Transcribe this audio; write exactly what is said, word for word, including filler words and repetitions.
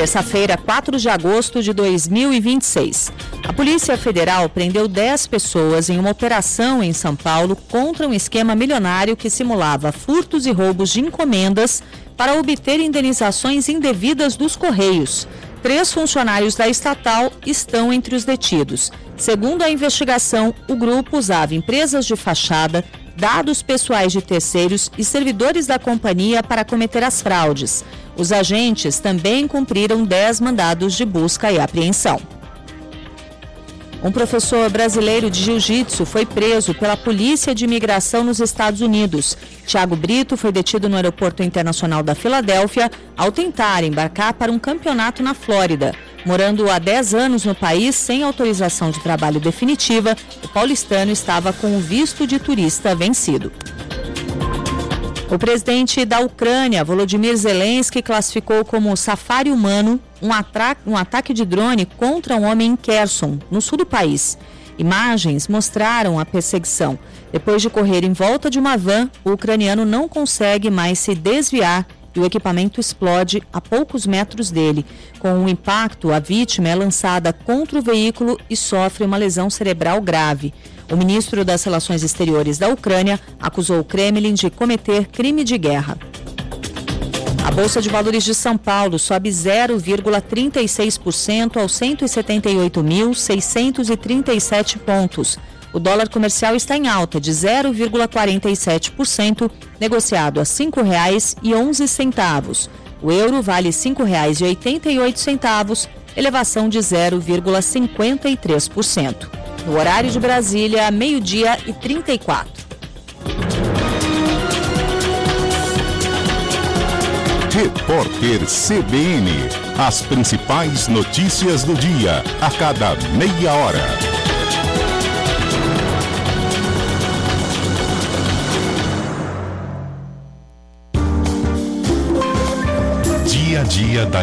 terça-feira, quatro de agosto de dois mil e vinte e seis. A Polícia Federal prendeu dez pessoas em uma operação em São Paulo contra um esquema milionário que simulava furtos e roubos de encomendas para obter indenizações indevidas dos Correios. Três funcionários da estatal estão entre os detidos. Segundo a investigação, o grupo usava empresas de fachada, dados pessoais de terceiros e servidores da companhia para cometer as fraudes. Os agentes também cumpriram dez mandados de busca e apreensão. Um professor brasileiro de jiu-jitsu foi preso pela Polícia de Imigração nos Estados Unidos. Thiago Brito foi detido no Aeroporto Internacional da Filadélfia ao tentar embarcar para um campeonato na Flórida. Morando há dez anos no país sem autorização de trabalho definitiva, o paulistano estava com o visto de turista vencido. O presidente da Ucrânia, Volodymyr Zelensky, classificou como safari humano um, atra- um ataque de drone contra um homem em Kherson, no sul do país. Imagens mostraram a perseguição. Depois de correr em volta de uma van, o ucraniano não consegue mais se desviar e o equipamento explode a poucos metros dele. Com o impacto, a vítima é lançada contra o veículo e sofre uma lesão cerebral grave. O ministro das Relações Exteriores da Ucrânia acusou o Kremlin de cometer crime de guerra. A Bolsa de Valores de São Paulo sobe zero vírgula trinta e seis por cento aos cento e setenta e oito mil, seiscentos e trinta e sete pontos. O dólar comercial está em alta de zero vírgula quarenta e sete por cento, negociado a cinco reais e onze centavos. O euro vale cinco reais e oitenta e oito centavos, elevação de zero vírgula cinquenta e três por cento. No horário de Brasília, meio-dia e trinta e quatro. Repórter C B N. As principais notícias do dia, a cada meia hora. Dia a dia da